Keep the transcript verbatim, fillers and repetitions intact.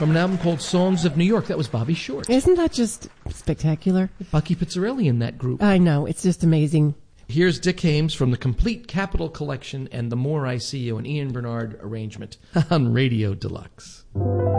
from an album called Songs of New York. That was Bobby Short. Isn't that just spectacular? Bucky Pizzarelli in that group. I know. It's just amazing. Here's Dick Haymes from the Complete Capitol Collection and The More I See You, an Ian Bernard arrangement on Radio Deluxe.